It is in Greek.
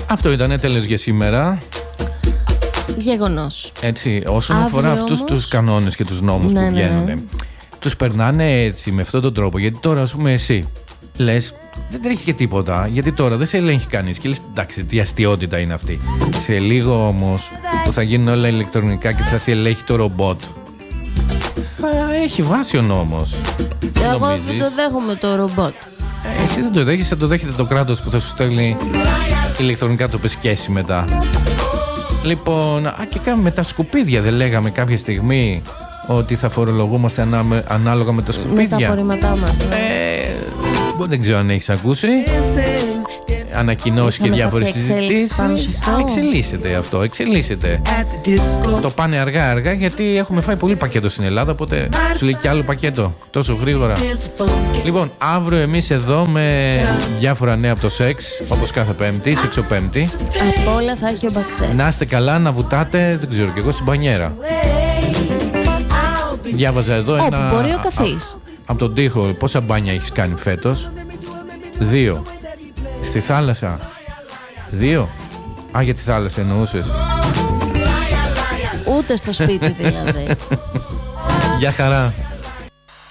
Αυτό ήταν τέλος για σήμερα. Γεγονός. Έτσι, όσον αφορά αυτούς τους κανόνες και τους νόμους που βγαίνουν, τους περνάνε έτσι με αυτόν τον τρόπο. Γιατί τώρα, ας πούμε, εσύ λες, δεν τρέχει και τίποτα. Γιατί τώρα δεν σε ελέγχει κανείς. Και λες, εντάξει, τι αστιότητα είναι αυτή. Σε λίγο όμως που θα γίνουν όλα ηλεκτρονικά και θα σε ελέγχει το ρομπότ, θα έχει βάση ο νόμος. Εγώ δεν το δέχομαι το ρομπότ. Εσύ δεν το δέχεσαι, θα το δέχεται το κράτος που θα σου στέλνει ηλεκτρονικά το πεσκέσι μετά. Λοιπόν, και κάνουμε με τα σκουπίδια, δεν λέγαμε κάποια στιγμή ότι θα φορολογούμαστε ανάλογα με τα σκουπίδια. Με τα απορρίμματά μας. Δεν ξέρω αν έχεις ακούσει. Ανακοινώσεις και διάφορες συζητήσεις. Εξελίσσεται αυτό, εξελίσσεται. Το πάνε αργά-αργά γιατί έχουμε φάει πολύ πακέτο στην Ελλάδα. Οπότε σου λέει κι άλλο πακέτο τόσο γρήγορα. Λοιπόν, αύριο εμείς εδώ με διάφορα νέα από το σεξ, όπως κάθε Πέμπτη, σεξοπέμπτη. Από όλα θα έχει ο Μπαξέ. Να είστε καλά, να βουτάτε, δεν ξέρω κι εγώ, στην μπανιέρα. Διάβαζα εδώ ένα. Μπορεί ο καθής. Από τον τοίχο, πόσα μπάνια έχεις κάνει φέτος? 2. Στη θάλασσα 2. Για τη θάλασσα εννοούσες? Ούτε στο σπίτι δηλαδή. Γεια χαρά.